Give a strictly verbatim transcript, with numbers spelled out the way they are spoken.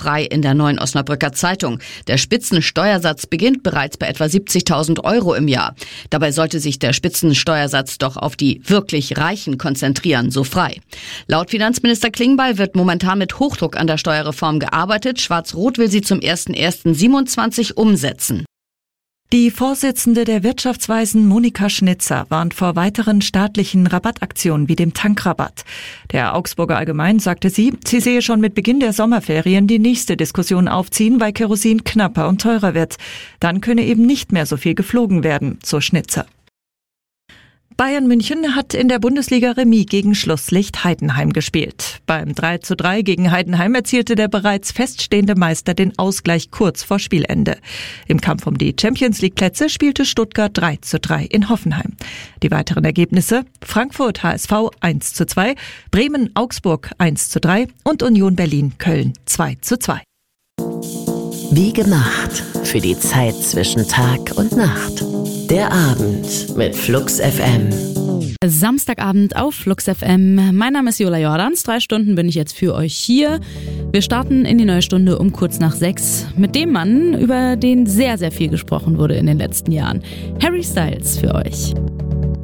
frei in der Neuen Osnabrücker Zeitung. Der Spitzensteuersatz beginnt bereits bei etwa siebzigtausend Euro im Jahr. Dabei sollte sich der Spitzensteuersatz doch auf die wirklich Reichen konzentrieren, so Frei. Laut Finanzminister Klingbeil wird momentan mit Hochdruck an der Steuerreform gearbeitet. Schwarz-Rot will sie zum ersten ersten siebenundzwanzig umsetzen. Die Vorsitzende der Wirtschaftsweisen Monika Schnitzer warnt vor weiteren staatlichen Rabattaktionen wie dem Tankrabatt. Der Augsburger Allgemein sagte sie, sie sehe schon mit Beginn der Sommerferien die nächste Diskussion aufziehen, weil Kerosin knapper und teurer wird. Dann könne eben nicht mehr so viel geflogen werden, so Schnitzer. Bayern München hat in der Bundesliga Remis gegen Schlusslicht Heidenheim gespielt. Beim drei zu drei gegen Heidenheim erzielte der bereits feststehende Meister den Ausgleich kurz vor Spielende. Im Kampf um die Champions-League-Plätze spielte Stuttgart drei zu drei in Hoffenheim. Die weiteren Ergebnisse: Frankfurt H S V eins zu zwei, Bremen Augsburg eins zu drei und Union Berlin Köln zwei zu zwei. Wie gemacht für die Zeit zwischen Tag und Nacht. Der Abend mit Flux F M. Samstagabend auf Flux F M. Mein Name ist Jola Jordans. Drei Stunden bin ich jetzt für euch hier. Wir starten in die neue Stunde um kurz nach sechs mit dem Mann, über den sehr, sehr viel gesprochen wurde in den letzten Jahren. Harry Styles für euch.